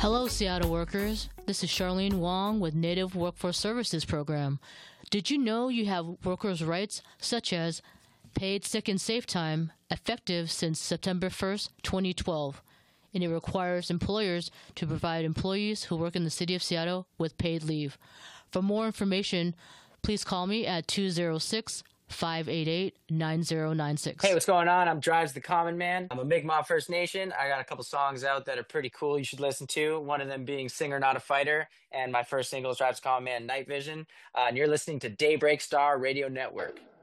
Hello, Seattle workers. This is Charlene Wong with Native Workforce Services Program. Did you know you have workers' rights such as paid sick and safe time effective since September 1st, 2012? And it requires employers to provide employees who work in the city of Seattle with paid leave. For more information, please call me at 206-588-9096. Hey, what's going on? I'm Drives the Common Man. I'm a Mi'kmaq First Nation. I got a couple songs out that are pretty cool you should listen to. One of them being Singer Not a Fighter, and my first single is Drives the Common Man, Night Vision. And you're listening to Daybreak Star Radio Network.